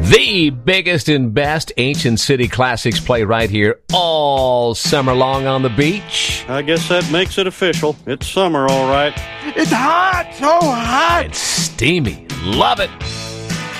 The biggest and best ancient city classics play right here all summer long on the beach. I guess that makes it official. It's summer, all right. It's hot, so hot. It's steamy. Love it.